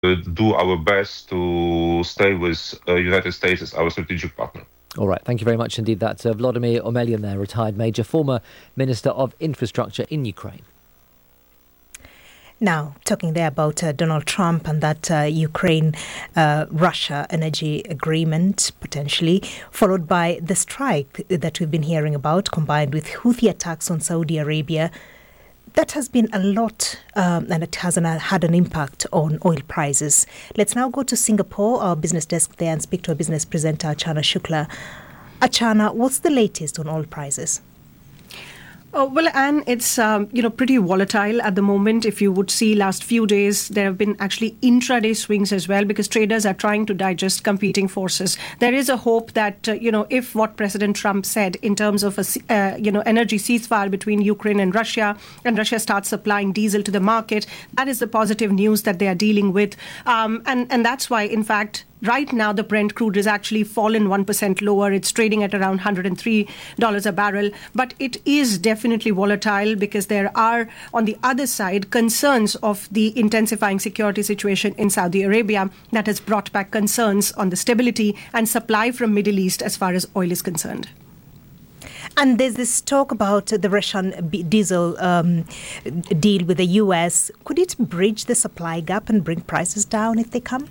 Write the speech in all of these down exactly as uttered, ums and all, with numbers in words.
do our best to stay with uh, United States as our strategic partner. All right, thank you very much indeed. That's uh, Vladimir Omelian there, retired major, former Minister of Infrastructure in Ukraine. Now, talking there about uh, Donald Trump and that uh, Ukraine-Russia uh, energy agreement, potentially, followed by the strike that we've been hearing about, combined with Houthi attacks on Saudi Arabia. That has been a lot, um, and it has an, uh, had an impact on oil prices. Let's now go to Singapore, our business desk there, and speak to our business presenter, Achana Shukla. Achana, what's the latest on oil prices? Oh, well, Anne, it's um, you know pretty volatile at the moment. If you would see last few days, there have been actually intraday swings as well because traders are trying to digest competing forces. There is a hope that uh, you know if what President Trump said in terms of a uh, you know energy ceasefire between Ukraine and Russia, and Russia starts supplying diesel to the market, that is the positive news that they are dealing with, um, and and that's why, in fact, right now, the Brent crude is actually fallen one percent lower. It's trading at around one hundred three dollars a barrel. But it is definitely volatile because there are, on the other side, concerns of the intensifying security situation in Saudi Arabia that has brought back concerns on the stability and supply from Middle East as far as oil is concerned. And there's this talk about the Russian diesel um, deal with the U S. Could it bridge the supply gap and bring prices down if they come?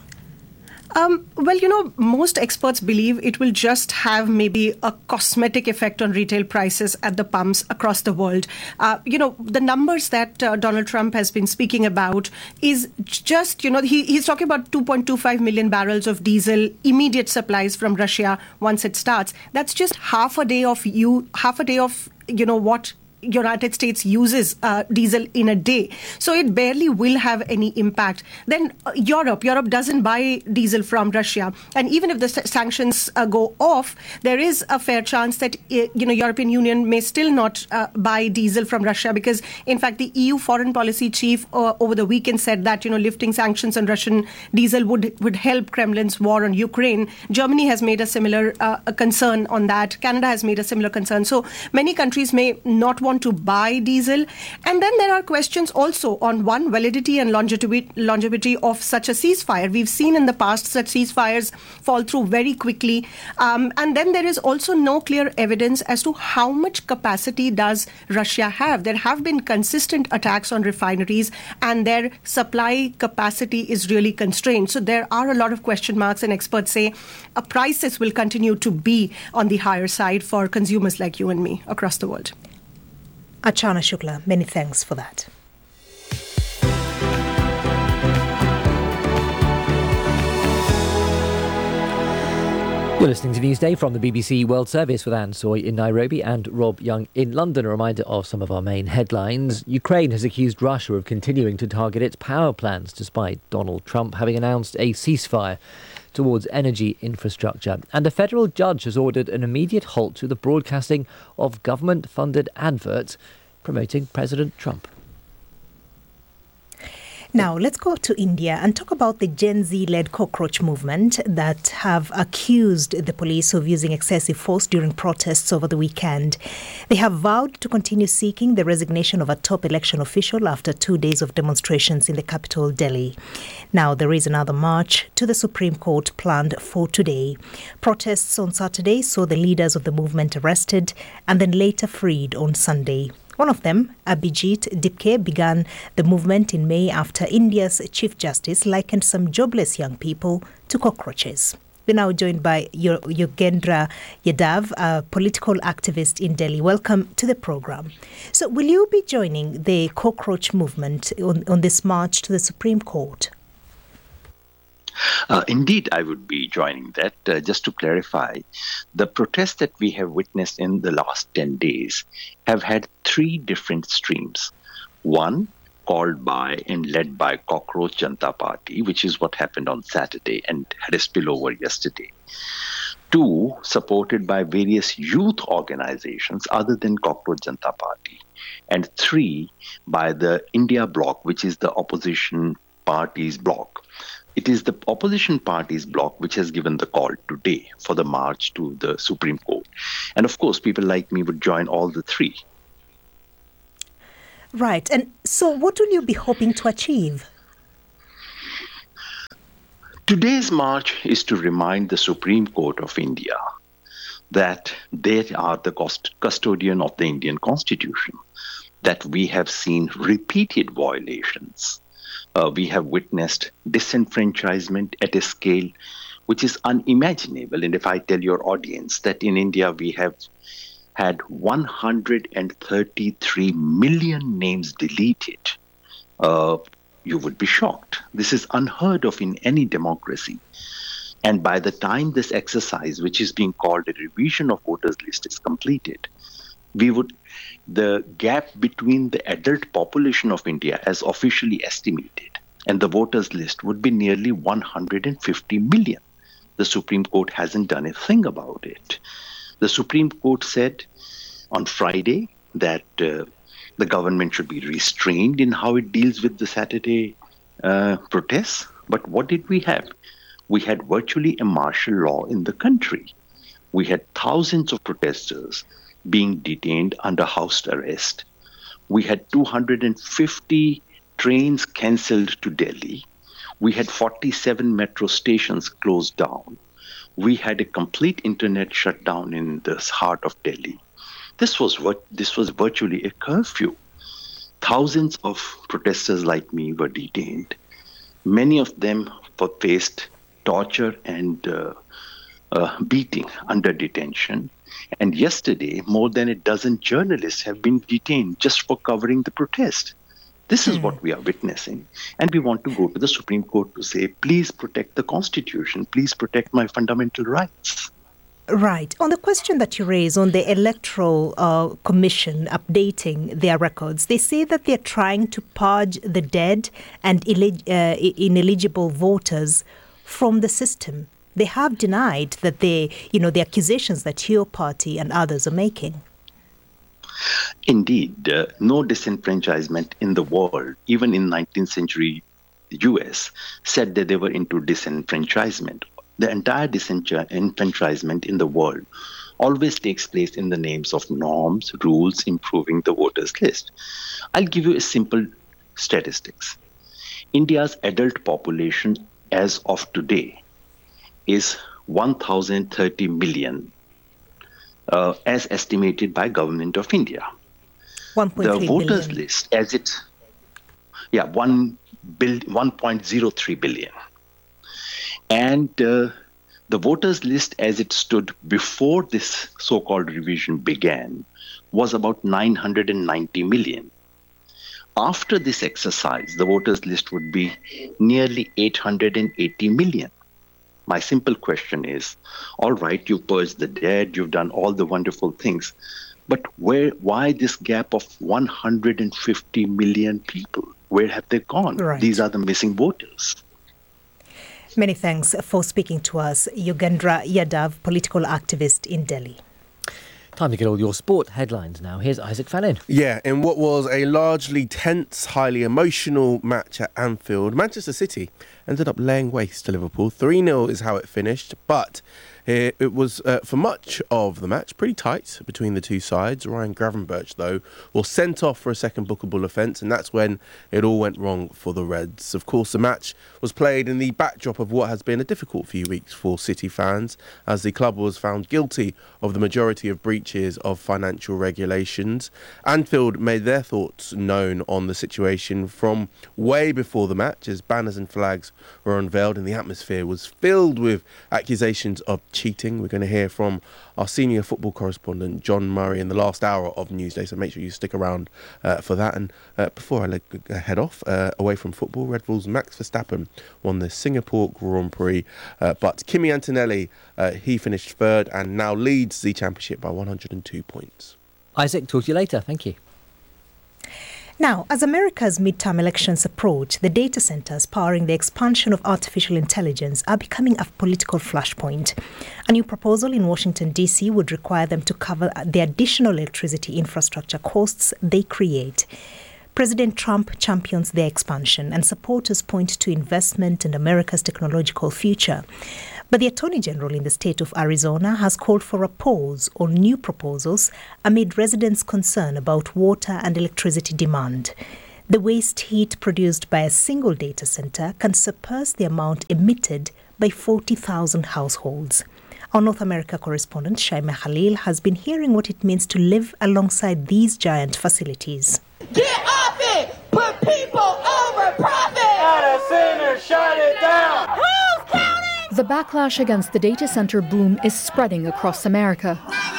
Um, well, you know, most experts believe it will just have maybe a cosmetic effect on retail prices at the pumps across the world. Uh, you know, the numbers that uh, Donald Trump has been speaking about is just, you know, he, he's talking about two point two five million barrels of diesel, immediate supplies from Russia once it starts. That's just half a day of you, half a day of, you know, what United States uses uh, diesel in a day. So it barely will have any impact. Then uh, Europe, Europe doesn't buy diesel from Russia. And even if the s- sanctions uh, go off, there is a fair chance that, uh, you know, European Union may still not uh, buy diesel from Russia because, in fact, the E U foreign policy chief uh, over the weekend said that, you know, lifting sanctions on Russian diesel would, would help Kremlin's war on Ukraine. Germany has made a similar uh, a concern on that. Canada has made a similar concern. So many countries may not want to buy diesel. And then there are questions also on one, validity and longevity, longevity of such a ceasefire. We've seen in the past such ceasefires fall through very quickly. Um, and then there is also no clear evidence as to how much capacity does Russia have. There have been consistent attacks on refineries and their supply capacity is really constrained. So there are a lot of question marks, and experts say uh, prices will continue to be on the higher side for consumers like you and me across the world. Achana Shukla, many thanks for that. You're listening to Newsday from the B B C World Service with Anne Soy in Nairobi and Rob Young in London. A reminder of some of our main headlines. Ukraine has accused Russia of continuing to target its power plants despite Donald Trump having announced a ceasefire towards energy infrastructure. And a federal judge has ordered an immediate halt to the broadcasting of government-funded adverts promoting President Trump. Now, let's go to India and talk about the Gen Z-led cockroach movement that have accused the police of using excessive force during protests over the weekend. They have vowed to continue seeking the resignation of a top election official after two days of demonstrations in the capital, Delhi. Now, there is another march to the Supreme Court planned for today. Protests on Saturday saw the leaders of the movement arrested and then later freed on Sunday. One of them, Abhijit Dipke, began the movement in May after India's Chief Justice likened some jobless young people to cockroaches. We're now joined by Yogendra Yadav, a political activist in Delhi. Welcome to the program. So will you be joining the cockroach movement on, on this march to the Supreme Court? Uh, indeed, I would be joining that. Uh, just to clarify, the protests that we have witnessed in the last ten days have had three different streams. One, called by and led by Cockroach Janata Party, which is what happened on Saturday and had a spillover yesterday. Two, supported by various youth organizations other than Cockroach Janata Party. And three, by the India Bloc, which is the opposition party's bloc. It is the opposition party's bloc which has given the call today for the march to the Supreme Court. And of course, people like me would join all the three. Right. And so what will you be hoping to achieve? Today's march is to remind the Supreme Court of India that they are the custodian of the Indian Constitution, that we have seen repeated violations. Uh, we have witnessed disenfranchisement at a scale which is unimaginable. And if I tell your audience that in India we have had one hundred thirty-three million names deleted, uh, you would be shocked. This is unheard of in any democracy. And by the time this exercise, which is being called a revision of voters list, is completed, we would the gap between the adult population of India as officially estimated and the voters list would be nearly one hundred fifty million. The Supreme Court hasn't done a thing about it. The Supreme Court said on Friday that uh, the government should be restrained in how it deals with the Saturday uh, protests. But what did we have? We had virtually a martial law in the country. We had thousands of protesters being detained under house arrest. We had two hundred fifty trains cancelled to Delhi. We had forty-seven metro stations closed down. We had a complete internet shutdown in the heart of Delhi. This was what this was virtually a curfew. Thousands of protesters like me were detained. Many of them faced torture and uh, uh, beating under detention. And yesterday, more than a dozen journalists have been detained just for covering the protest. This is mm. what we are witnessing. And we want to go to the Supreme Court to say, please protect the Constitution. Please protect my fundamental rights. Right. On the question that you raise on the Electoral uh, Commission updating their records, they say that they're trying to purge the dead and illeg- uh, ineligible voters from the system. They have denied that they, you know, the accusations that your party and others are making. Indeed, uh, no disenfranchisement in the world, even in nineteenth century U S, said that they were into disenfranchisement. The entire disenfranchisement in the world always takes place in the names of norms, rules, improving the voters list. I'll give you a simple statistics. India's adult population as of today is one thousand thirty million, uh, as estimated by Government of India. The voters billion. list, as it, yeah, one bill, one point zero three billion, and uh, the voters list, as it stood before this so-called revision began, was about nine hundred ninety million. After this exercise, the voters list would be nearly eight hundred eighty million. My simple question is, all right, you purged the dead, you've done all the wonderful things, but where? Why this gap of one hundred fifty million people? Where have they gone? Right. These are the missing voters. Many thanks for speaking to us, Yogendra Yadav, political activist in Delhi. Time to get all your sport headlines now. Here's Isaac Fannin. Yeah, in what was a largely tense, highly emotional match at Anfield, Manchester City ended up laying waste to Liverpool. three nil is how it finished, but it, it was, uh, for much of the match, pretty tight between the two sides. Ryan Gravenberch, though, was sent off for a second bookable offence, and that's when it all went wrong for the Reds. Of course, the match was played in the backdrop of what has been a difficult few weeks for City fans, as the club was found guilty of the majority of breaches of financial regulations. Anfield made their thoughts known on the situation from way before the match, as banners and flags were unveiled and the atmosphere was filled with accusations of cheating. We're going to hear from our senior football correspondent John Murray in the last hour of Newsday, so make sure you stick around uh, for that. And uh, before I let, uh, head off uh, away from football, Red Bull's Max Verstappen won the Singapore Grand Prix, uh, but Kimi Antonelli, uh, he finished third and now leads the championship by one hundred two points. Isaac, talk to you later. Thank you. Now, as America's midterm elections approach, the data centers powering the expansion of artificial intelligence are becoming a political flashpoint. A new proposal in Washington, D C would require them to cover the additional electricity infrastructure costs they create. President Trump champions their expansion, and supporters point to investment in America's technological future. But the Attorney General in the state of Arizona has called for a pause on new proposals amid residents' concern about water and electricity demand. The waste heat produced by a single data center can surpass the amount emitted by forty thousand households. Our North America correspondent, Shaima Khalil, has been hearing what it means to live alongside these giant facilities. Get off it! Put people over profit! Data center, shut it down! Who's counting? The backlash against the data center boom is spreading across America.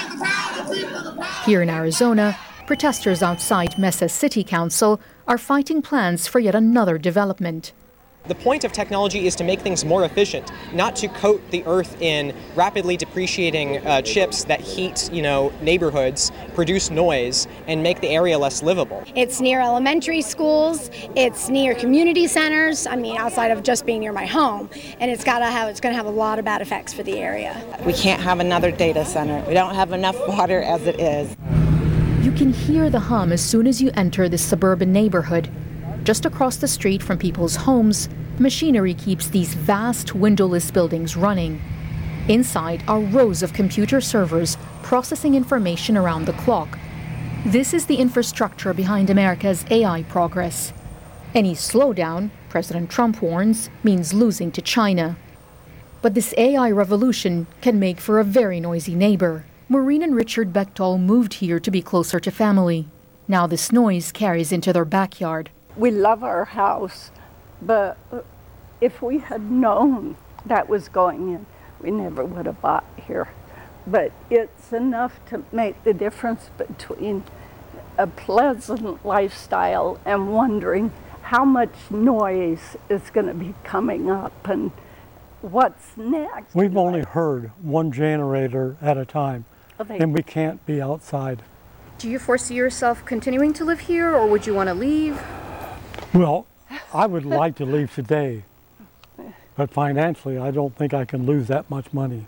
Here in Arizona, protesters outside Mesa City Council are fighting plans for yet another development. The point of technology is to make things more efficient, not to coat the earth in rapidly depreciating uh, chips that heat, you know, neighborhoods, produce noise, and make the area less livable. It's near elementary schools, it's near community centers, I mean, outside of just being near my home, and it's gotta have, it's gonna have a lot of bad effects for the area. We can't have another data center. We don't have enough water as it is. You can hear the hum as soon as you enter this suburban neighborhood. Just across the street from people's homes, machinery keeps these vast windowless buildings running. Inside are rows of computer servers processing information around the clock. This is the infrastructure behind America's A I progress. Any slowdown, President Trump warns, means losing to China. But this A I revolution can make for a very noisy neighbor. Maureen and Richard Bechtel moved here to be closer to family. Now this noise carries into their backyard. We love our house, but if we had known that was going in, we never would have bought here. But it's enough to make the difference between a pleasant lifestyle and wondering how much noise is going to be coming up and what's next. We've only heard one generator at a time, okay, and we can't be outside. Do you foresee yourself continuing to live here, or would you want to leave? Well, I would like to leave today, but financially, I don't think I can lose that much money.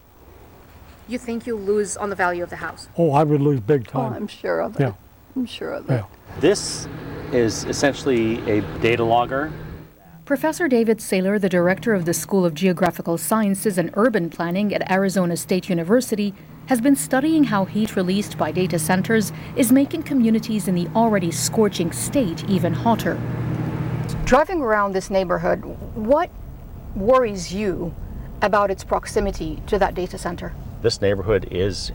You think you'll lose on the value of the house? Oh, I would lose big time. Oh, I'm sure of it. Yeah. I'm sure of it. Yeah. This is essentially a data logger. Professor David Saylor, the director of the School of Geographical Sciences and Urban Planning at Arizona State University, has been studying how heat released by data centers is making communities in the already scorching state even hotter. Driving around this neighborhood, what worries you about its proximity to that data center? This neighborhood is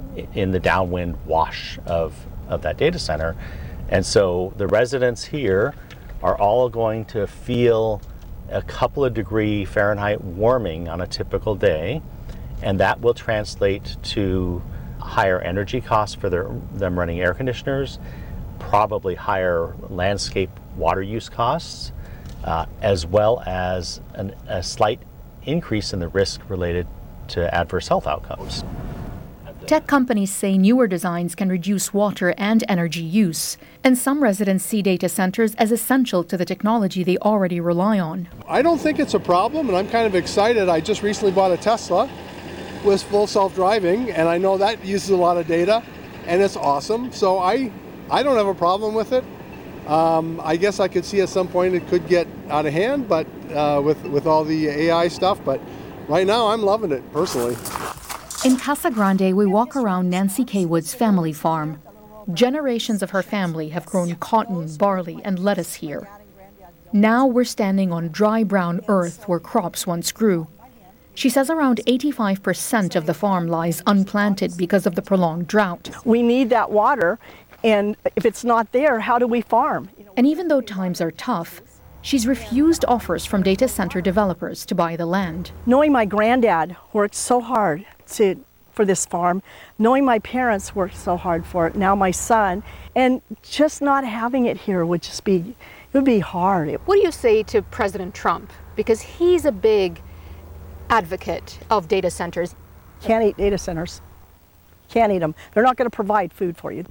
in the downwind wash of, of that data center. And so the residents here are all going to feel a couple of degree Fahrenheit warming on a typical day. And that will translate to higher energy costs for their, them running air conditioners, probably higher landscape water use costs, uh, as well as an, a slight increase in the risk related to adverse health outcomes. Tech companies say newer designs can reduce water and energy use, and some residents see data centers as essential to the technology they already rely on. I don't think it's a problem, and I'm kind of excited. I just recently bought a Tesla with full self-driving, and I know that uses a lot of data, and it's awesome. So I, I don't have a problem with it. Um, I guess I could see at some point it could get out of hand, but uh, with with all the A I stuff. But right now, I'm loving it personally. In Casa Grande, we walk around Nancy Kaywood's family farm. Generations of her family have grown cotton, barley, and lettuce here. Now we're standing on dry brown earth where crops once grew. She says around eighty-five percent of the farm lies unplanted because of the prolonged drought. We need that water, and if it's not there, how do we farm? And even though times are tough, she's refused offers from data center developers to buy the land. Knowing my granddad worked so hard to, for this farm, knowing my parents worked so hard for it, now my son, and just not having it here would just be, it would be hard. What do you say to President Trump? Because he's a big advocate of data centers. Can't eat data centers. Can't eat them. They're not going to provide food for you.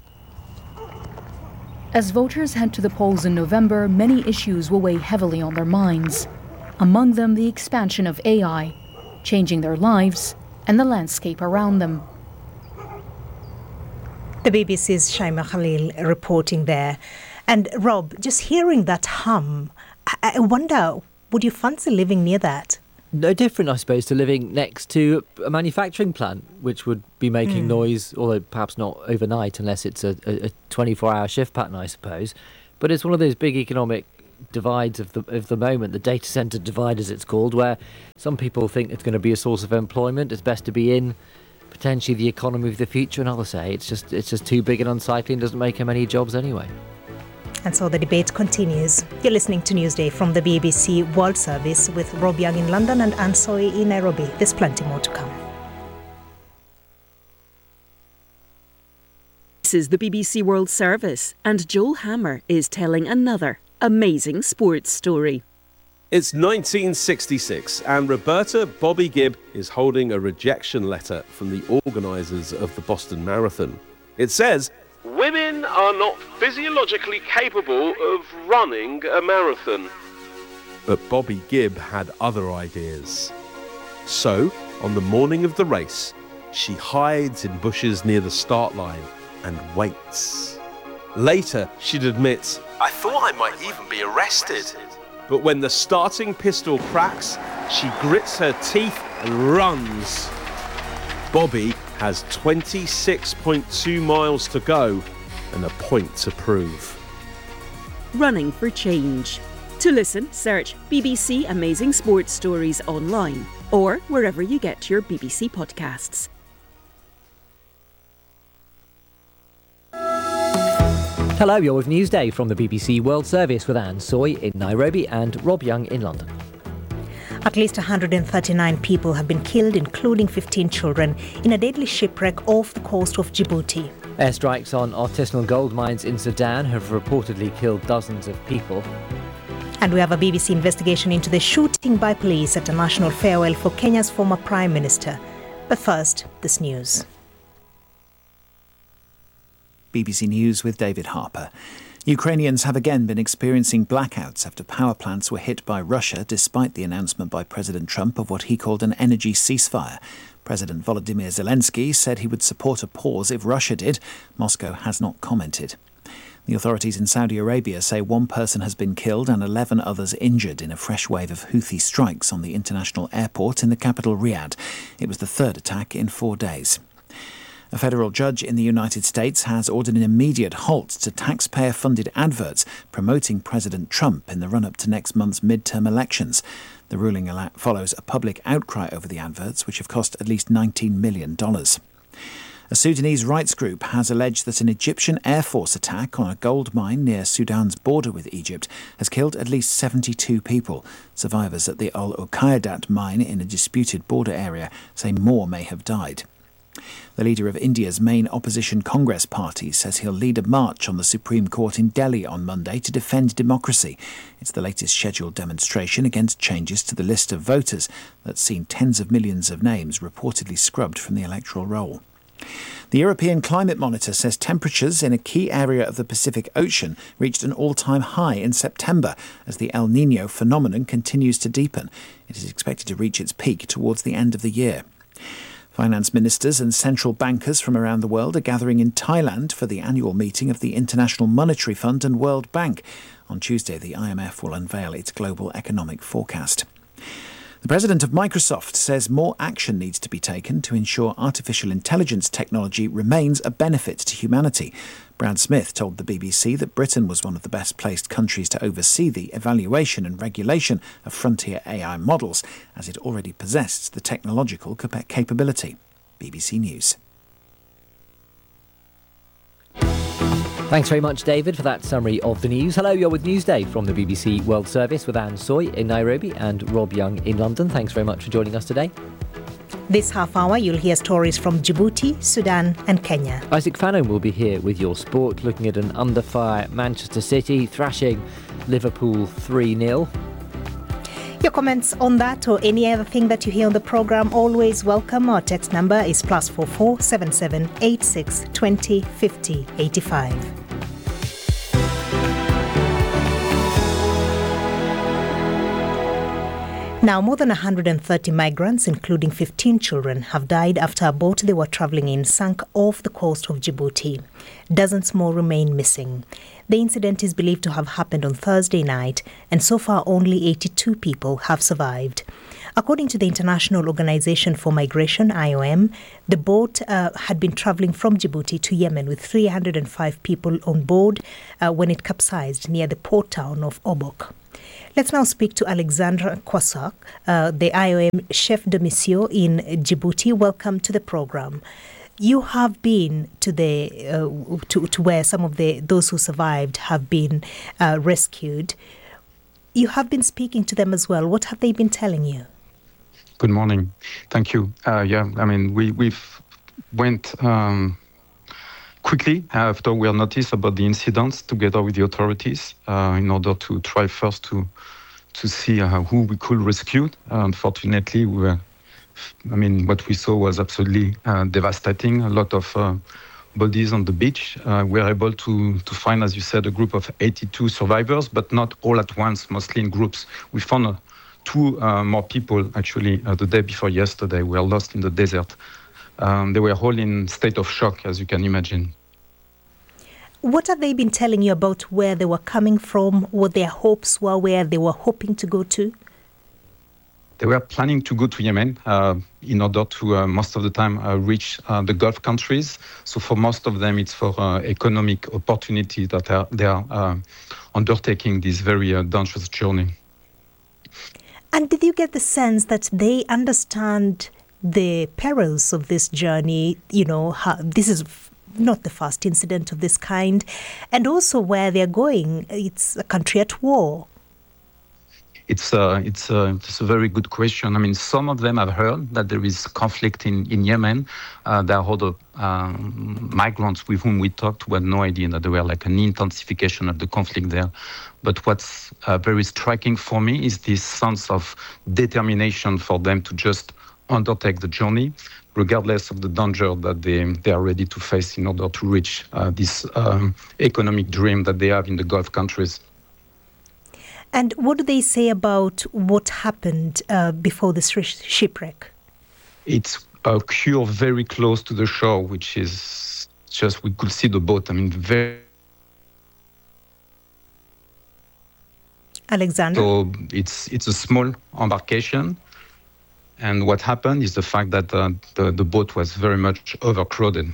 As voters head to the polls in November, many issues will weigh heavily on their minds. Among them, the expansion of A I, changing their lives and the landscape around them. The B B C's Shaima Khalil reporting there. And Rob, just hearing that hum, I, I wonder, would you fancy living near that? No different, I suppose, to living next to a manufacturing plant, which would be making mm. noise, although perhaps not overnight, unless it's a, a twenty-four hour shift pattern, I suppose. But it's one of those big economic divides of the of the moment, the data centre divide as it's called, where some people think it's going to be a source of employment, it's best to be in potentially the economy of the future, and others say it's just it's just too big and unsightly and doesn't make many jobs anyway. And so the debate continues. You're listening to Newsday from the B B C World Service with Rob Young in London and Anne Soy in Nairobi. There's plenty more to come. This is the B B C World Service, and Joel Hammer is telling another amazing sports story. It's nineteen sixty-six, and Roberta Bobby Gibb is holding a rejection letter from the organisers of the Boston Marathon. It says, "Women are not physiologically capable of running a marathon." But Bobby Gibb had other ideas. So, on the morning of the race, she hides in bushes near the start line and waits. Later, she'd admit, "I thought I might even be arrested." But when the starting pistol cracks, she grits her teeth and runs. Bobby has twenty-six point two miles to go and a point to prove. Running for change. To listen, search B B C Amazing Sports Stories online or wherever you get your B B C podcasts. Hello, you're with Newsday from the B B C World Service with Anne Soy in Nairobi and Rob Young in London. At least one hundred thirty-nine people have been killed, including fifteen children, in a deadly shipwreck off the coast of Djibouti. Airstrikes on artisanal gold mines in Sudan have reportedly killed dozens of people. And we have a B B C investigation into the shooting by police at a national farewell for Kenya's former Prime Minister. But first, this news. B B C News with David Harper. Ukrainians have again been experiencing blackouts after power plants were hit by Russia, despite the announcement by President Trump of what he called an energy ceasefire. President Volodymyr Zelensky said he would support a pause if Russia did. Moscow has not commented. The authorities in Saudi Arabia say one person has been killed and eleven others injured in a fresh wave of Houthi strikes on the international airport in the capital Riyadh. It was the third attack in four days. A federal judge in the United States has ordered an immediate halt to taxpayer-funded adverts promoting President Trump in the run-up to next month's midterm elections. The ruling follows a public outcry over the adverts, which have cost at least nineteen million dollars. A Sudanese rights group has alleged that an Egyptian Air Force attack on a gold mine near Sudan's border with Egypt has killed at least seventy-two people. Survivors at the Al Uqaydat mine in a disputed border area say more may have died. The leader of India's main opposition Congress party says he'll lead a march on the Supreme Court in Delhi on Monday to defend democracy. It's the latest scheduled demonstration against changes to the list of voters that's seen tens of millions of names reportedly scrubbed from the electoral roll. The European Climate Monitor says temperatures in a key area of the Pacific Ocean reached an all-time high in September as the El Niño phenomenon continues to deepen. It is expected to reach its peak towards the end of the year. Finance ministers and central bankers from around the world are gathering in Thailand for the annual meeting of the International Monetary Fund and World Bank. On Tuesday, the I M F will unveil its global economic forecast. The president of Microsoft says more action needs to be taken to ensure artificial intelligence technology remains a benefit to humanity. Brad Smith told the B B C that Britain was one of the best-placed countries to oversee the evaluation and regulation of frontier A I models, as it already possessed the technological cap- capability. B B C News. Thanks very much, David, for that summary of the news. Hello, you're with Newsday from the B B C World Service with Anne Soy in Nairobi and Rob Young in London. Thanks very much for joining us today. This half hour, you'll hear stories from Djibouti, Sudan and Kenya. Isaac Fannin will be here with your sport, looking at an under-fire Manchester City thrashing Liverpool three nil. Your comments on that or any other thing that you hear on the programme, always welcome. Our text number is plus four four seven seven eight six twenty fifty eighty-five. Now, more than one hundred thirty migrants, including fifteen children, have died after a boat they were travelling in sank off the coast of Djibouti. Dozens more remain missing. The incident is believed to have happened on Thursday night, and so far only eighty-two people have survived. According to the International Organization for Migration, I O M, the boat uh, had been traveling from Djibouti to Yemen with three hundred five people on board uh, when it capsized near the port town of Obok. Let's now speak to Alexandra Kwasak, uh, the I O M chef de mission in Djibouti. Welcome to the program. You have been to the uh, to, to where some of the those who survived have been uh, rescued. You have been speaking to them as well. What have they been telling you? Good morning. Thank you. Uh, yeah, I mean, we we've went um, quickly after we noticed about the incidents together with the authorities uh, in order to try first to to see uh, who we could rescue. Uh, unfortunately, we were. I mean, what we saw was absolutely uh, devastating. A lot of uh, bodies on the beach. Uh, we were able to, to find, as you said, a group of eighty-two survivors, but not all at once, mostly in groups. We found uh, two uh, more people, actually, uh, the day before yesterday. We were lost in the desert. Um, they were all in state of shock, as you can imagine. What have they been telling you about where they were coming from, what their hopes were, where they were hoping to go to? They were planning to go to Yemen uh, in order to, uh, most of the time, uh, reach uh, the Gulf countries. So for most of them, it's for uh, economic opportunity that are, they are uh, undertaking this very uh, dangerous journey. And did you get the sense that they understand the perils of this journey? You know, how, this is not the first incident of this kind. And also where they're going, it's a country at war. It's a, it's, a, it's a very good question. I mean, some of them have heard that there is conflict in, in Yemen. Uh, there are other um, migrants with whom we talked who had no idea that there were like an intensification of the conflict there. But what's uh, very striking for me is this sense of determination for them to just undertake the journey, regardless of the danger that they, they are ready to face in order to reach uh, this um, economic dream that they have in the Gulf countries. And what do they say about what happened uh, before the shipwreck? It's a quay very close to the shore, which is just, we could see the boat. I mean, very... Alexander? So it's, it's a small embarkation. And what happened is the fact that uh, the, the boat was very much overcrowded.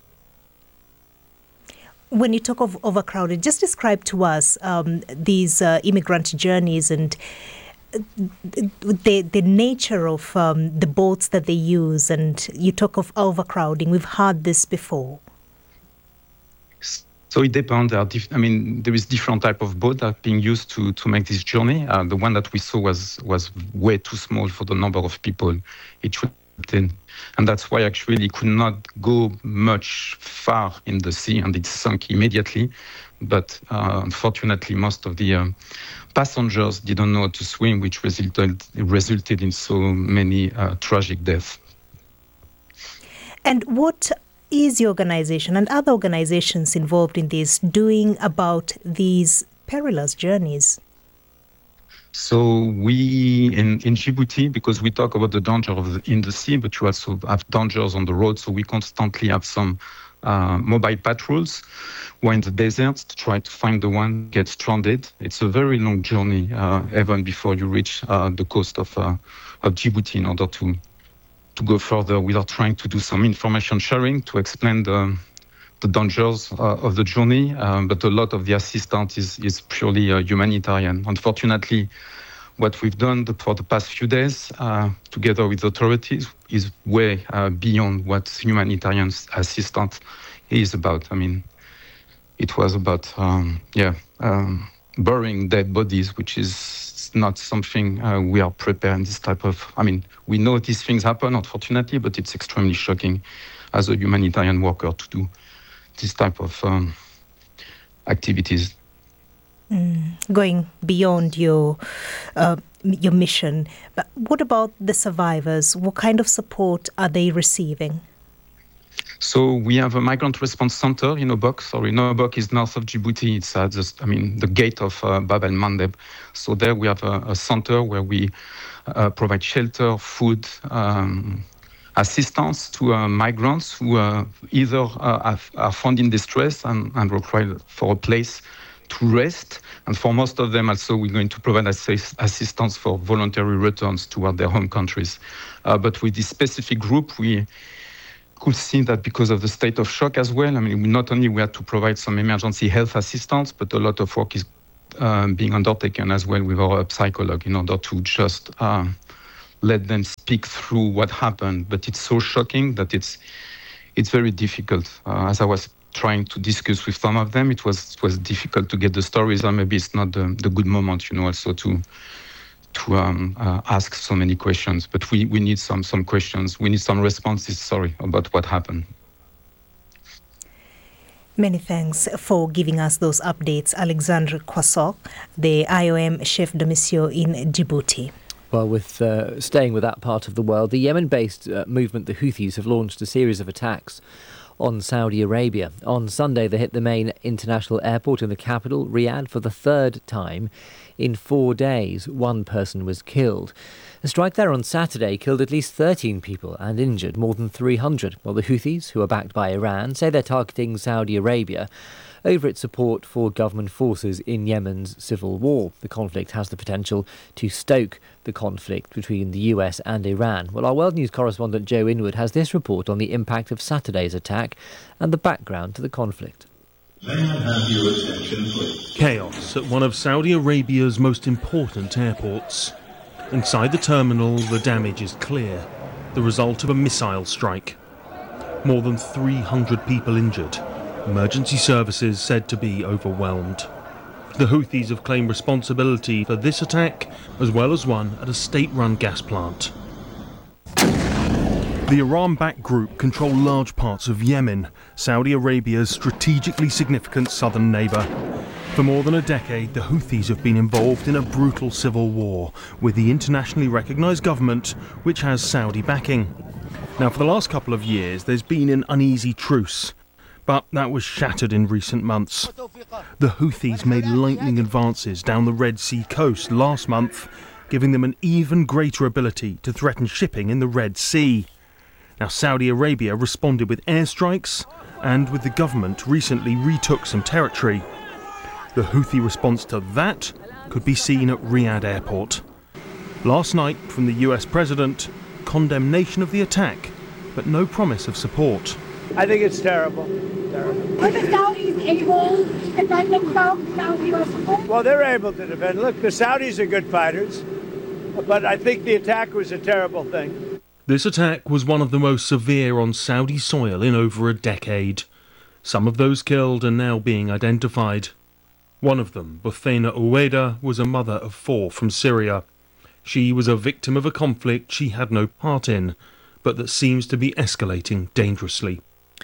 When you talk of overcrowded, just describe to us um, these uh, immigrant journeys and the the nature of um, the boats that they use. And you talk of overcrowding. We've heard this before. So it depends. I mean, there is different type of boat that are being used to to make this journey. Uh, the one that we saw was was way too small for the number of people it should in. And that's why actually it could not go much far in the sea, and it sunk immediately. But uh, unfortunately, most of the uh, passengers didn't know how to swim, which resulted resulted in so many uh, tragic deaths. And what is your organization and other organizations involved in this doing about these perilous journeys? So we, in, in Djibouti, because we talk about the danger of the, in the sea, but you also have dangers on the road, so we constantly have some uh, mobile patrols who are in the deserts to try to find the one get stranded. It's a very long journey, uh, even before you reach uh, the coast of, uh, of Djibouti in order to, to go further. We are trying to do some information sharing to explain the the dangers uh, of the journey, um, but a lot of the assistance is, is purely uh, humanitarian. Unfortunately, what we've done for the past few days, uh, together with authorities, is way uh, beyond what humanitarian assistance is about. I mean, it was about, um, yeah, um, burying dead bodies, which is not something uh, we are prepared in this type of, I mean, we know these things happen, unfortunately, but it's extremely shocking as a humanitarian worker to do this type of um, activities. Mm, going beyond your uh, your mission. But what about the survivors? What kind of support are they receiving? So we have a migrant response center in Obok. Sorry, no, Obok is north of Djibouti. It's at the, I mean, the gate of uh, Bab el Mandeb. So there we have a, a center where we uh, provide shelter, food, um, assistance to uh, migrants who uh, either uh, have, are found in distress and, and require for a place to rest. And for most of them also, we're going to provide assist- assistance for voluntary returns toward their home countries. Uh, but with this specific group, we could see that because of the state of shock as well, I mean, we not only we had to provide some emergency health assistance, but a lot of work is um, being undertaken as well with our psychologue in order to just uh, let them speak through what happened. But it's so shocking that it's it's very difficult. Uh, as I was trying to discuss with some of them, it was it was difficult to get the stories, and maybe it's not the, the good moment, you know, also to to um, uh, ask so many questions. But we, we need some some questions. We need some responses, sorry, about what happened. Many thanks for giving us those updates, Alexandre Kwasok, the I O M chef de mission in Djibouti. Well, with uh, staying with that part of the world, the Yemen-based uh, movement, the Houthis, have launched a series of attacks on Saudi Arabia. On Sunday, they hit the main international airport in the capital, Riyadh, for the third time in four days. One person was killed. A strike there on Saturday killed at least thirteen people and injured more than three hundred. While the Houthis, who are backed by Iran, say they're targeting Saudi Arabia over its support for government forces in Yemen's civil war. The conflict has the potential to stoke the conflict between the U S and Iran. Well, our World News correspondent Joe Inwood has this report on the impact of Saturday's attack and the background to the conflict. May I have your attention, please? Chaos at one of Saudi Arabia's most important airports. Inside the terminal, the damage is clear, the result of a missile strike. More than three hundred people injured. Emergency services said to be overwhelmed. The Houthis have claimed responsibility for this attack, as well as one at a state-run gas plant. The Iran-backed group control large parts of Yemen, Saudi Arabia's strategically significant southern neighbour. For more than a decade, the Houthis have been involved in a brutal civil war with the internationally recognised government, which has Saudi backing. Now, for the last couple of years, there's been an uneasy truce. But that was shattered in recent months. The Houthis made lightning advances down the Red Sea coast last month, giving them an even greater ability to threaten shipping in the Red Sea. Now, Saudi Arabia responded with airstrikes, and with the government recently retook some territory. The Houthi response to that could be seen at Riyadh Airport. Last night, from the U S President, condemnation of the attack, but no promise of support. I think it's terrible. terrible. Were the Saudis able to defend themselves without U S support? Well, they're able to defend. Look, the Saudis are good fighters, but I think the attack was a terrible thing. This attack was one of the most severe on Saudi soil in over a decade. Some of those killed are now being identified. One of them, Buthaina Uweda, was a mother of four from Syria. She was a victim of a conflict she had no part in, but that seems to be escalating dangerously.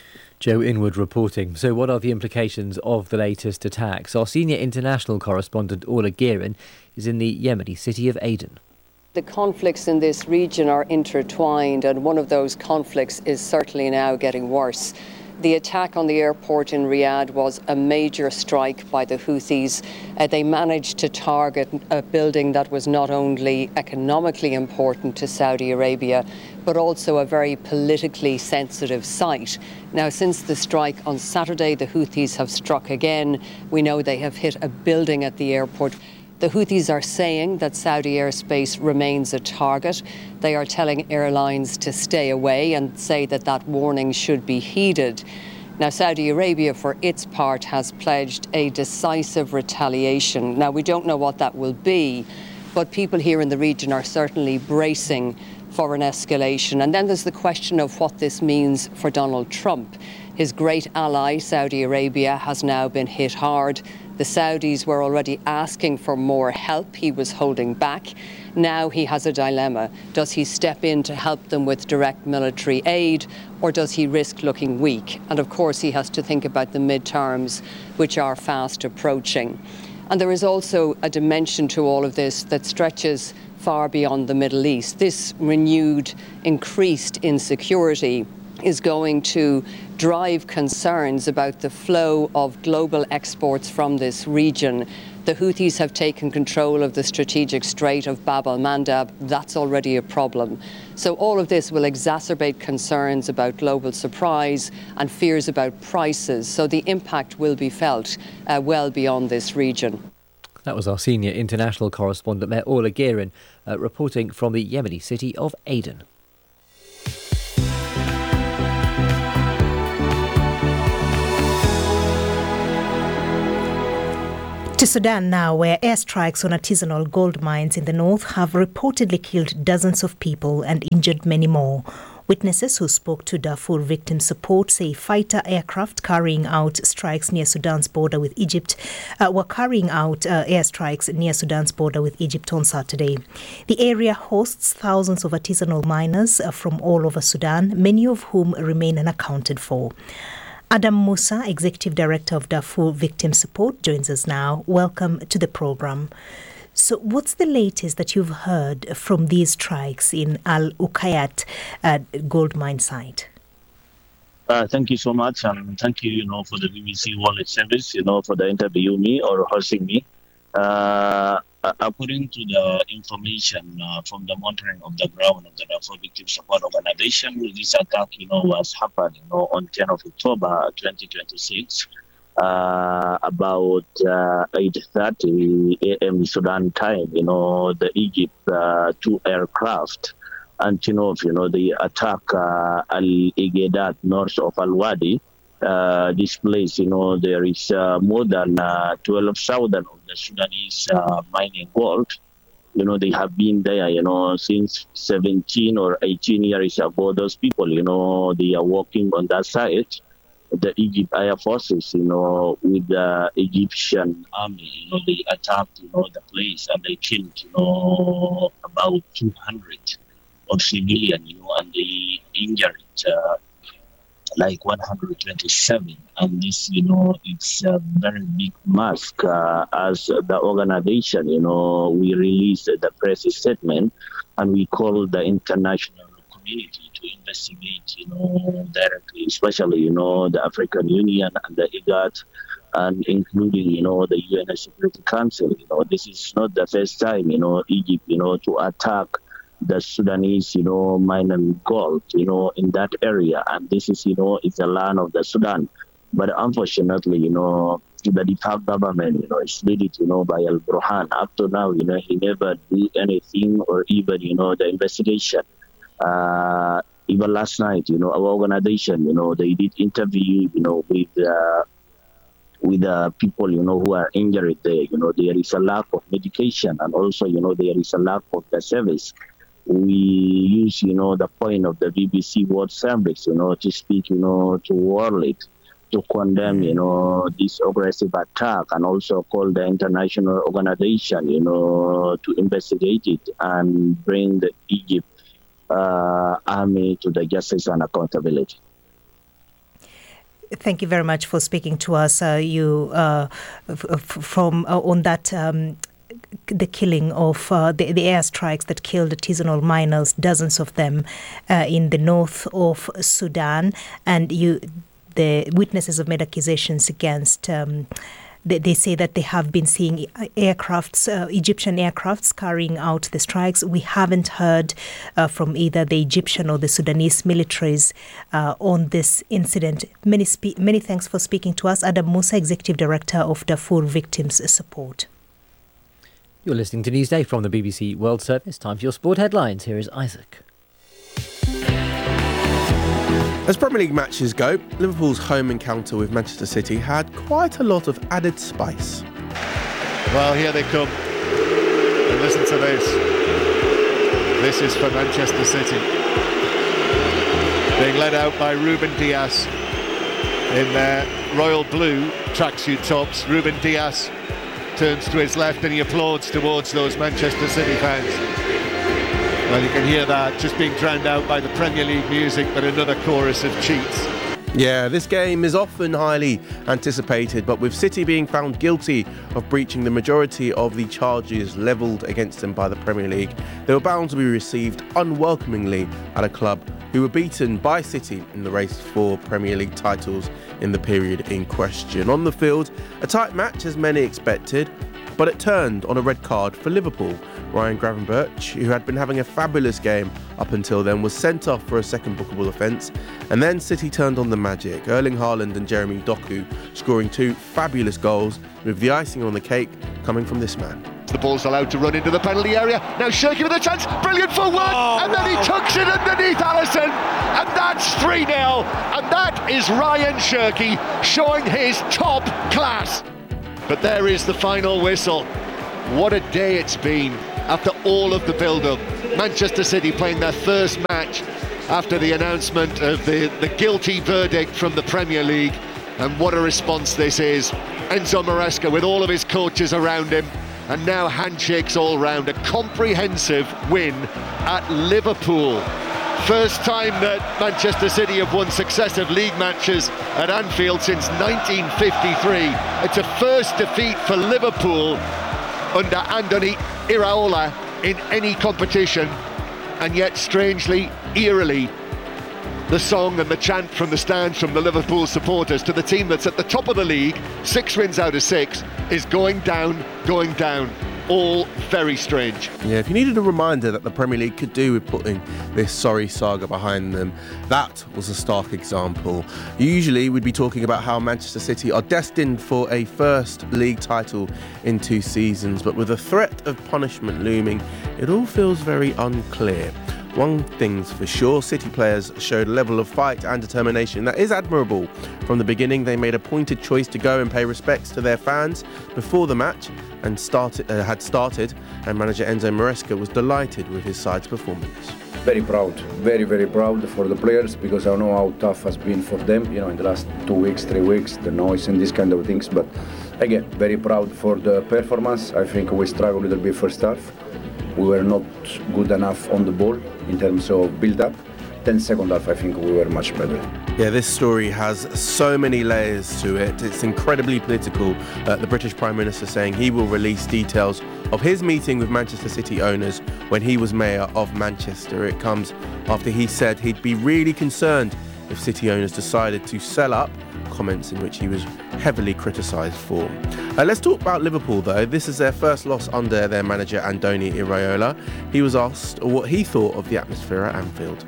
Joe Inwood reporting. So what are the implications of the latest attacks? Our senior international correspondent, Orla Gearin, is in the Yemeni city of Aden. The conflicts in this region are intertwined, and one of those conflicts is certainly now getting worse. The attack on the airport in Riyadh was a major strike by the Houthis. Uh, they managed to target a building that was not only economically important to Saudi Arabia, but also a very politically sensitive site. Now, since the strike on Saturday, the Houthis have struck again. We know they have hit a building at the airport. The Houthis are saying that Saudi airspace remains a target. They are telling airlines to stay away and say that that warning should be heeded. Now, Saudi Arabia, for its part, has pledged a decisive retaliation. Now, we don't know what that will be, but people here in the region are certainly bracing for an escalation. And then there's the question of what this means for Donald Trump. His great ally, Saudi Arabia, has now been hit hard. The Saudis were already asking for more help. He was holding back. Now he has a dilemma. Does he step in to help them with direct military aid, or does he risk looking weak? And of course, he has to think about the midterms, which are fast approaching. And there is also a dimension to all of this that stretches far beyond the Middle East. This renewed, increased insecurity is going to drive concerns about the flow of global exports from this region. The Houthis have taken control of the strategic strait of Bab al-Mandab. That's already a problem. So all of this will exacerbate concerns about global surprise and fears about prices. So the impact will be felt uh, well beyond this region. That was our senior international correspondent, Meh Ola Gearin, uh, reporting from the Yemeni city of Aden. To Sudan now, where airstrikes on artisanal gold mines in the north have reportedly killed dozens of people and injured many more. Witnesses who spoke to Darfur Victim Support say fighter aircraft carrying out strikes near Sudan's border with Egypt uh, were carrying out uh, airstrikes near Sudan's border with Egypt on Saturday. The area hosts thousands of artisanal miners uh, from all over Sudan, many of whom remain unaccounted for. Adam Musa, Executive Director of Darfur Victim Support, joins us now. Welcome to the program. So what's the latest that you've heard from these strikes in Al Uqayyat uh, gold mine site? Uh, thank you so much, and thank you, you know, for the B B C World Service, you know, for the interview me or hosting me. Uh, according to the information uh, from the monitoring of the ground of the Darfur Victim Support Organization, this attack, you know, was happened, you know, on tenth of October twenty twenty-six. Uh, about uh, eight thirty a.m. Sudan time, you know, the Egypt uh, two aircraft, and you know, you know, the attack uh, Al-Ighedat north of Al-Wadi. Uh, this place, you know, there is uh, more than uh, twelve thousand of the Sudanese uh, mining gold. You know, they have been there, you know, since seventeen or eighteen years ago. Those people, you know, they are working on that side. The Egypt Air Forces, you know, with the Egyptian army, you know, they attacked, you know, the place and they killed, you know, about two hundred of civilians, you know, and they injured uh, like one hundred twenty-seven. And this, you know, it's a very big mask. Uh, as the organization, you know, we released the press statement and we called the international community to investigate, you know, directly, especially, you know, the African Union and the IGAD, and including, you know, the U N Security Council. You know, this is not the first time, you know, Egypt, you know, to attack the Sudanese, you know, mine and gold, you know, in that area. And this is, you know, it's the land of the Sudan. But unfortunately, you know, the defunct government, you know, is led, you know, by Al-Burhan. Up to now, you know, he never do anything or even, you know, the investigation. Uh, even last night, you know, our organization, you know, they did interview, you know, with uh, with uh, people, you know, who are injured there. You know, there is a lack of medication, and also, you know, there is a lack of the service. We use, you know, the point of the B B C World Service, you know, to speak, you know, to world to condemn, you know, this aggressive attack, and also call the international organization, you know, to investigate it and bring the Egypt Uh, army to the justice and accountability. Thank you very much for speaking to us. Uh, you uh, f- f- from uh, on that um, the killing of uh, the, the airstrikes that killed artisanal miners, dozens of them uh, in the north of Sudan, and you, the witnesses have made accusations against. Um, They, they say that they have been seeing aircrafts, uh, Egyptian aircrafts carrying out the strikes. We haven't heard uh, from either the Egyptian or the Sudanese militaries uh, on this incident. Many, spe- many thanks for speaking to us. Adam Musa, Executive Director of Darfur Victims Support. You're listening to Newsday from the B B C World Service. Time for your sport headlines. Here is Isaac. As Premier League matches go, Liverpool's home encounter with Manchester City had quite a lot of added spice. Well, here they come. And listen to this. This is for Manchester City. Being led out by Ruben Dias in their royal blue tracksuit tops. Ruben Dias turns to his left and he applauds towards those Manchester City fans. Well, you can hear that just being drowned out by the Premier League music, but another chorus of cheats. Yeah, this game is often highly anticipated, but with City being found guilty of breaching the majority of the charges levelled against them by the Premier League, they were bound to be received unwelcomingly at a club who were beaten by City in the race for Premier League titles in the period in question. On the field, a tight match as many expected, but it turned on a red card for Liverpool. Ryan Gravenberch, who had been having a fabulous game up until then, was sent off for a second bookable offence, and then City turned on the magic. Erling Haaland and Jeremy Doku scoring two fabulous goals, with the icing on the cake coming from this man. The ball's allowed to run into the penalty area. Now Shirky with a chance. Brilliant footwork. Oh, and then wow. He tucks it underneath Alisson. And that's three nil. And that is Ryan Shirky showing his top class. But there is the final whistle. What a day it's been after all of the build-up. Manchester City playing their first match after the announcement of the, the guilty verdict from the Premier League. And what a response this is. Enzo Maresca with all of his coaches around him. And now handshakes all round. A comprehensive win at Liverpool. First time that Manchester City have won successive league matches at Anfield since nineteen fifty-three. It's a first defeat for Liverpool under Andoni Iraola in any competition. And yet, strangely, eerily, the song and the chant from the stands from the Liverpool supporters to the team that's at the top of the league, six wins out of six, is going down, going down. All very strange. Yeah, if you needed a reminder that the Premier League could do with putting this sorry saga behind them, that was a stark example. Usually we'd be talking about how Manchester City are destined for a first league title in two seasons, but with the threat of punishment looming, it all feels very unclear. One thing's for sure, City players showed a level of fight and determination that is admirable. From the beginning, they made a pointed choice to go and pay respects to their fans before the match and started, uh, had started, and manager Enzo Maresca was delighted with his side's performance. Very proud, very, very proud for the players, because I know how tough has been for them, you know, in the last two weeks, three weeks, the noise and these kind of things. But again, very proud for the performance. I think we struggled a little bit first half. We were not good enough on the ball in terms of build-up. Then second half, I think we were much better. Yeah, this story has so many layers to it. It's incredibly political. Uh, the British Prime Minister saying he will release details of his meeting with Manchester City owners when he was mayor of Manchester. It comes after he said he'd be really concerned if City owners decided to sell up, comments in which he was heavily criticised for. Uh, let's talk about Liverpool though. This is their first loss under their manager Andoni Iraola. He was asked what he thought of the atmosphere at Anfield.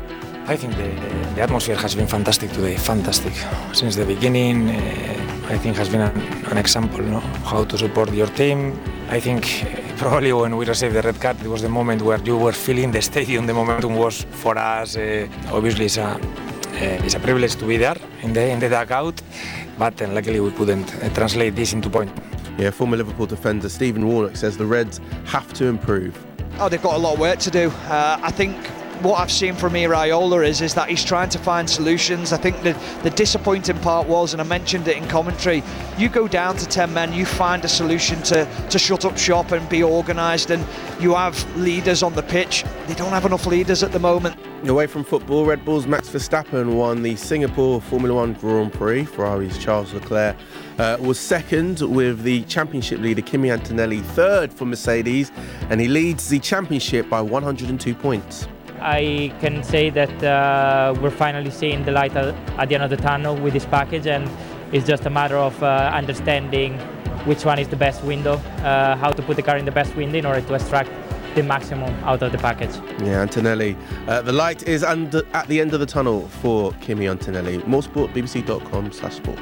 I think the, the atmosphere has been fantastic today, fantastic. Since the beginning, uh, I think has been an, an example, no? How to support your team. I think uh, probably when we received the red card, it was the moment where you were feeling the stadium. The momentum was for us, uh, obviously it's a, uh, it's a privilege to be there in the, in the dugout, but uh, luckily we couldn't uh, translate this into point. Yeah, former Liverpool defender Stephen Warnock says the Reds have to improve. Oh, they've got a lot of work to do. Uh, I think what I've seen from Iraola is, is that he's trying to find solutions. I think the, the disappointing part was, and I mentioned it in commentary, you go down to ten men, you find a solution to, to shut up shop and be organised, and you have leaders on the pitch. They don't have enough leaders at the moment. Away from football, Red Bull's Max Verstappen won the Singapore Formula One Grand Prix. Ferrari's Charles Leclerc uh, was second, with the championship leader Kimi Antonelli third for Mercedes, and he leads the championship by one hundred two points. I can say that uh, we're finally seeing the light at, at the end of the tunnel with this package, and it's just a matter of uh, understanding which one is the best window, uh, how to put the car in the best window in order to extract the maximum out of the package. Yeah, Antonelli. Uh, the light is under, at the end of the tunnel for Kimi Antonelli. More sport, bbc dot com slash sport.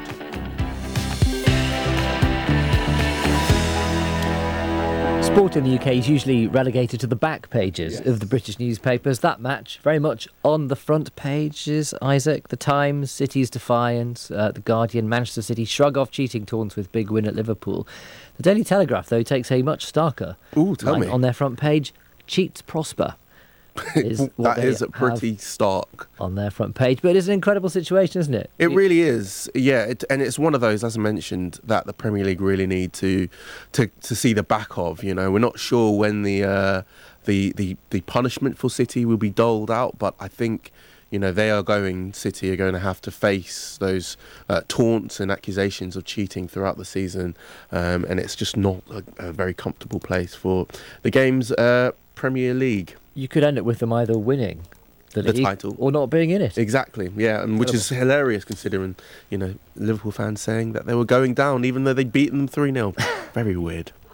Sport in the U K is usually relegated to the back pages yes. of the British newspapers. That match very much on the front pages. Isaac, The Times, City's defiance, uh, The Guardian, Manchester City shrug off cheating taunts with big win at Liverpool. The Daily Telegraph, though, takes a much starker Ooh, tell line me. on their front page. Cheats prosper. Is that is a pretty stark on their front page, but it's an incredible situation, isn't it? It really is, yeah. It, and it's one of those, as I mentioned, that the Premier League really need to to to see the back of. You know, we're not sure when the uh, the the the punishment for City will be doled out, but I think, you know, they are going, City are going to have to face those uh, taunts and accusations of cheating throughout the season, um, and it's just not a, a very comfortable place for the game's uh, Premier League. You could end up with them either winning the, the league title or not being in it. Exactly, yeah, and which is hilarious considering, you know, Liverpool fans saying that they were going down even though they'd beaten them three nil. Very weird.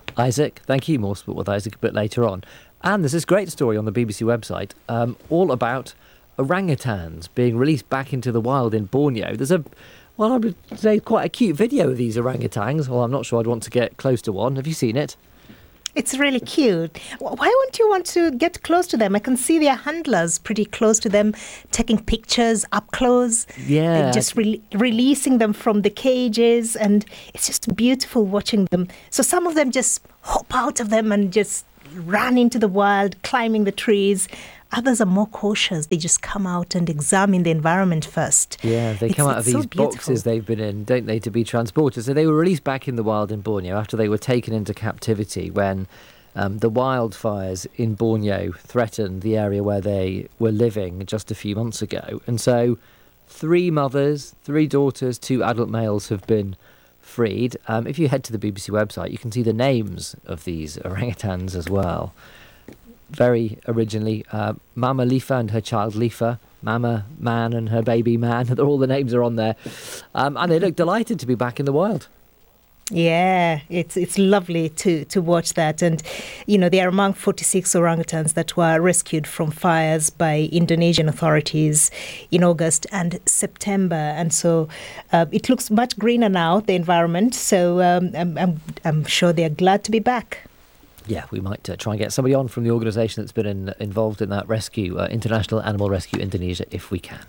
Isaac, thank you. More Sport with Isaac a bit later on. And there's this great story on the B B C website um, all about orangutans being released back into the wild in Borneo. There's a, well, I would say quite a cute video of these orangutans. Well, I'm not sure I'd want to get close to one. Have you seen it? It's really cute. Why wouldn't you want to get close to them? I can see their handlers pretty close to them, taking pictures up close. Yeah. And just re- releasing them from the cages. And it's just beautiful watching them. So some of them just hop out of them and just run into the wild, climbing the trees. Others are more cautious. They just come out and examine the environment first. Yeah, they It's- come out of it's so these boxes they've been in, don't they, to be transported. So they were released back in the wild in Borneo after they were taken into captivity when um, the wildfires in Borneo threatened the area where they were living just a few months ago. And so three mothers, three daughters, two adult males have been freed. Um, if you head to the B B C website, you can see the names of these orangutans as well. Very originally, uh, Mama Lifa and her child Lifa, Mama Man and her baby Man. All the names are on there. Um, and they look delighted to be back in the wild. Yeah, it's it's lovely to, to watch that. And, you know, they are among forty-six orangutans that were rescued from fires by Indonesian authorities in August and September. And so uh, it looks much greener now, the environment. So um, I'm, I'm, I'm sure they're glad to be back. Yeah, we might uh, try and get somebody on from the organisation that's been in, involved in that rescue, uh, International Animal Rescue Indonesia, if we can.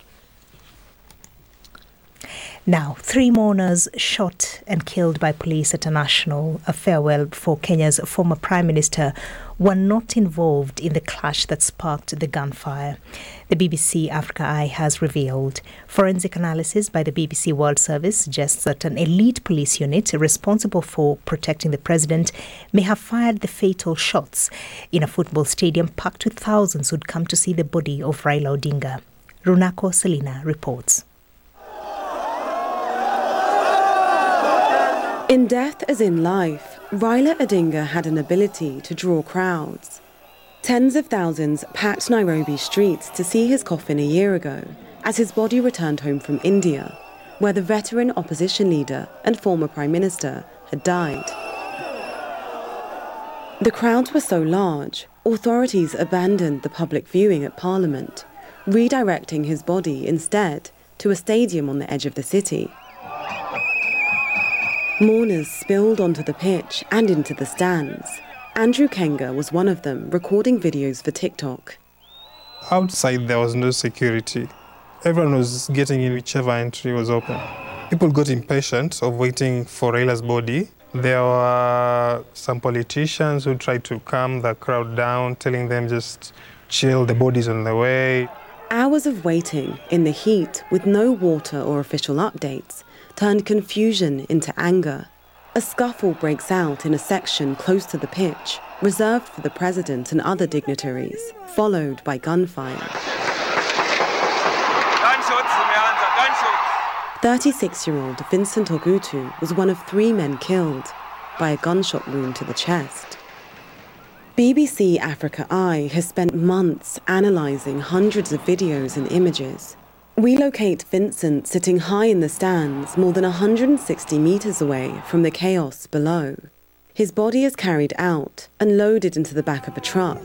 Now, three mourners shot and killed by police at a national farewell for Kenya's former Prime Minister were not involved in the clash that sparked the gunfire. The B B C Africa Eye has revealed. Forensic analysis by the B B C World Service suggests that an elite police unit responsible for protecting the president may have fired the fatal shots in a football stadium packed with thousands who'd come to see the body of Raila Odinga. Runako Selina reports. In death as in life, Raila Odinga had an ability to draw crowds. Tens of thousands packed Nairobi streets to see his coffin a year ago as his body returned home from India, where the veteran opposition leader and former Prime Minister had died. The crowds were so large, authorities abandoned the public viewing at Parliament, redirecting his body instead to a stadium on the edge of the city. Mourners spilled onto the pitch and into the stands. Andrew Kenga was one of them, recording videos for TikTok. Outside there was no security. Everyone was getting in whichever entry was open. People got impatient of waiting for Raila's body. There were some politicians who tried to calm the crowd down, telling them just chill, the body's on the way. Hours of waiting in the heat with no water or official updates turned confusion into anger. A scuffle breaks out in a section close to the pitch, reserved for the president and other dignitaries, followed by gunfire. thirty-six-year-old Vincent Ogutu was one of three men killed by a gunshot wound to the chest. B B C Africa Eye has spent months analysing hundreds of videos and images. We locate Vincent sitting high in the stands, more than one hundred sixty metres away from the chaos below. His body is carried out and loaded into the back of a truck.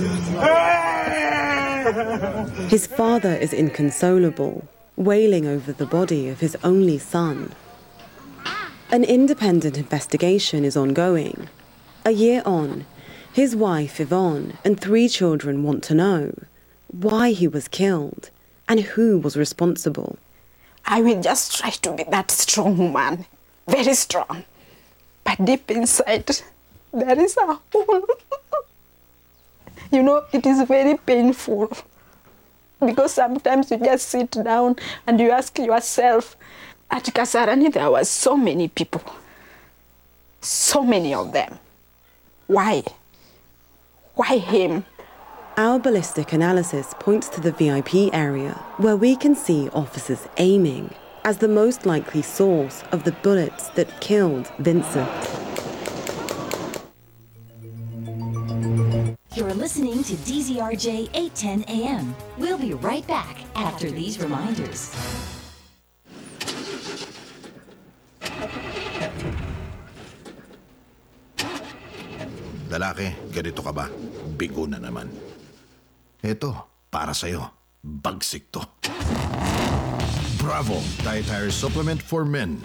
His father is inconsolable, wailing over the body of his only son. An independent investigation is ongoing. A year on, his wife Yvonne and three children want to know why he was killed and who was responsible. I will just try to be that strong woman, very strong. But deep inside, there is a hole. You know, it is very painful. Because sometimes you just sit down and you ask yourself, at Kasarani there were so many people. So many of them. Why? Why him? Our ballistic analysis points to the V I P area, where we can see officers aiming as the most likely source of the bullets that killed Vincent. You're listening to D Z R J eight ten A M. We'll be right back after these reminders. lalaki, ganito ka ba? Bigo na naman. Eto, para sa'yo. Bagsik to. Bravo, dietary supplement for men.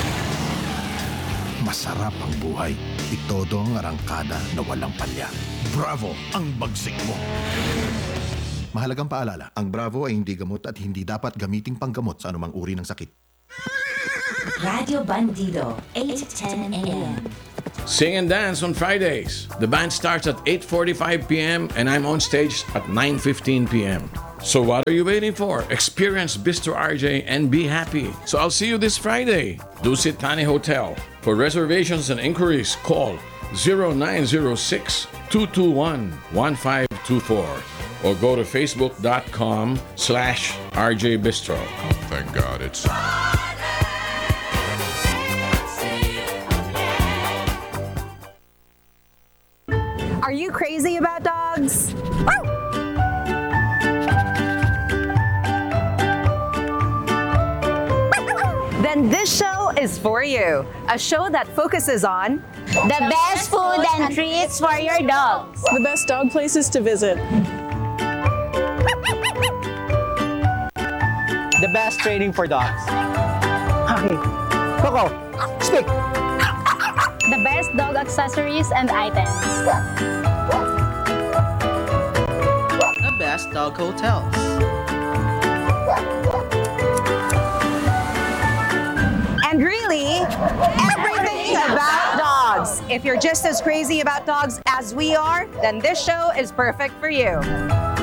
Masarap ang buhay. Itodo ang arangkada na walang palya. Bravo, ang bagsik mo. Mahalagang paalala, ang Bravo ay hindi gamot at hindi dapat gamiting panggamot sa anumang uri ng sakit. Radio Bandido, eight ten a.m. Sing and dance on Fridays. The band starts at eight forty-five p.m. and I'm on stage at nine fifteen p.m. So what are you waiting for? Experience Bistro R J and be happy. So I'll see you this Friday. Dusit Thani Hotel. For reservations and inquiries, call zero nine zero six, two two one, one five two four or go to facebook.com slash RJ Bistro. Thank God it's... Are you crazy about dogs? Then this show is for you. A show that focuses on the best food and treats for your dogs, the best dog places to visit, the best training for dogs. Okay, Coco, speak. The best dog accessories and items. The best dog hotels. And really, everything about dogs. If you're just as crazy about dogs as we are, then this show is perfect for you.